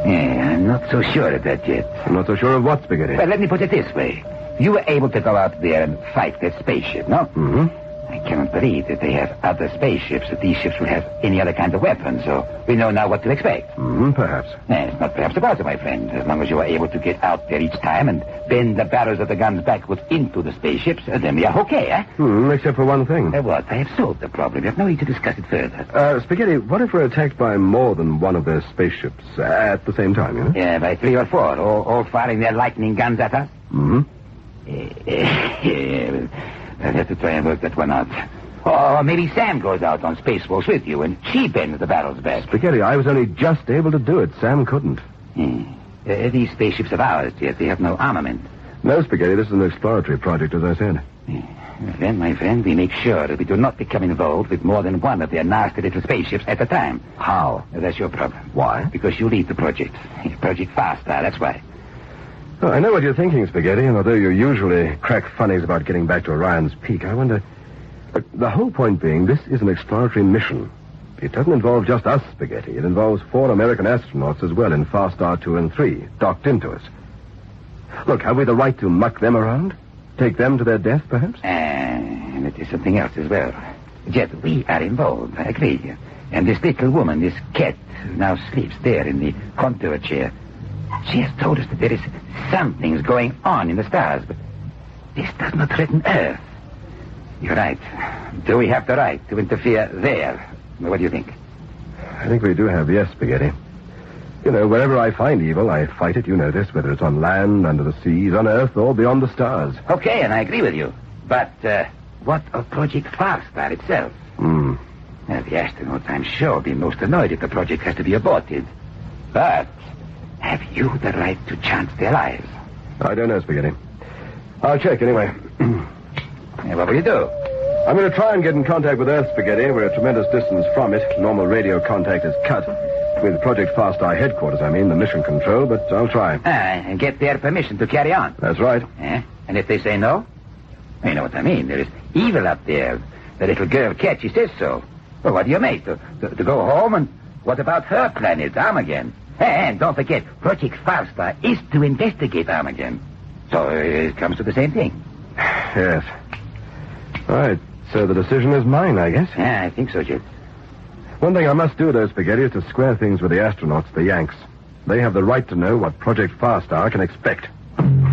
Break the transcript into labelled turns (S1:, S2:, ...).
S1: Yeah, I'm not so sure of that yet.
S2: I'm not so sure of what, Spaghetti.
S1: Well, let me put it this way. You were able to go out there and fight that spaceship, no?
S2: Mm-hmm.
S1: I cannot believe that they have other spaceships, that these ships will have any other kind of weapons, so we know now what to expect.
S2: Mm-hmm, perhaps.
S1: It's not perhaps the bother, my friend. As long as you are able to get out there each time and bend the barrels of the guns backwards into the spaceships, then we are okay, eh?
S2: Except for one thing.
S1: What? I have solved the problem. We have no need to discuss it further.
S2: Spaghetti, what if we're attacked by more than one of their spaceships at the same time, you know?
S1: Yeah, by 3 or 4, all firing their lightning guns at us?
S2: Mm-hmm.
S1: I'll have to try and work that one out. Or maybe Sam goes out on Space Force with you and she bends the barrels back.
S2: Spaghetti, I was only just able to do it. Sam couldn't.
S1: These spaceships of ours, yet they have no armament.
S2: No, Spaghetti, this is an exploratory project, as I said.
S1: Then, my friend, we make sure that we do not become involved with more than one of their nasty little spaceships at a time.
S2: How?
S1: That's your problem.
S2: Why?
S1: Because you lead the project. Project Fast Star, that's why.
S2: Oh, I know what you're thinking, Spaghetti, and although you usually crack funnies about getting back to Orion's Peak, I wonder... Look, the whole point being, this is an exploratory mission. It doesn't involve just us, Spaghetti. It involves 4 American astronauts as well in Fast Star 2 and 3, docked into us. Look, have we the right to muck them around? Take them to their death, perhaps?
S1: And it is something else as well. Yet we are involved, I agree. And this little woman, this cat, who now sleeps there in the contour chair, she has told us that there is something's going on in the stars, but this does not threaten Earth. You're right. Do we have the right to interfere there? What do you think?
S2: I think we do have, yes, Spaghetti. You know, wherever I find evil, I fight it, you know this, whether it's on land, under the seas, on Earth, or beyond the stars.
S1: Okay, and I agree with you. But what of Project Fast Star itself? Well, the astronauts, I'm sure, will be most annoyed if the project has to be aborted. But have you the right to chance their lives?
S2: I don't know, Spaghetti. I'll check, anyway.
S1: What will you do?
S2: I'm going to try and get in contact with Earth, Spaghetti. We're a tremendous distance from it. Normal radio contact is cut. With Project Fast Star headquarters, I mean, the mission control, but I'll try.
S1: And get their permission to carry on.
S2: That's right.
S1: And if they say no? You know what I mean. There is evil up there. The little girl cat, she says so. Well, what do you make? To go home? And what about her planet, Armageddon? And don't forget, Project Fast Star is to investigate Armageddon. So it comes to the same thing.
S2: Yes. All right. So the decision is mine, I guess.
S1: Yeah, I think so, Jet.
S2: One thing I must do, though, Spaghetti, is to square things with the astronauts, the Yanks. They have the right to know what Project Fast Star can expect.